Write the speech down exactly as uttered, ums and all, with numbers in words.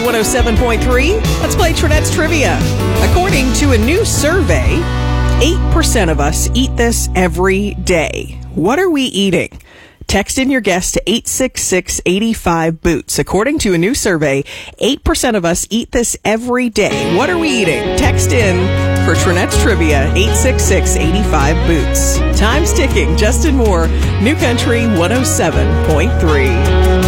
one oh seven point three. Let's play Trinette's Trivia. According to a new survey, eight percent of us eat this every day. What are we eating? Text in your guess to eight six six, eight five, boots. According to a new survey, eight percent of us eat this every day. What are we eating? Text in for Trinette's Trivia, eight six six, eight five, boots. Time's ticking. Justin Moore, New Country one oh seven point three.